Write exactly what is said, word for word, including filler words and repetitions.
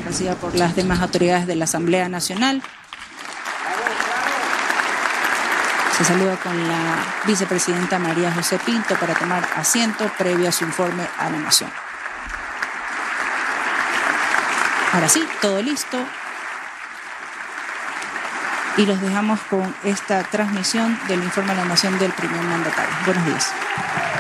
reciba por las demás autoridades de la Asamblea Nacional. Se saluda con la vicepresidenta María José Pinto para tomar asiento previo a su informe a la Nación. Ahora sí, todo listo. Y los dejamos con esta transmisión del informe a la Nación del primer mandatario. Buenos días.